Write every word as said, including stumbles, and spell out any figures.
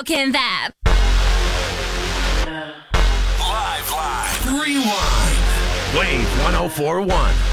How can that? Live, live. Rewind. Wave one oh four point one.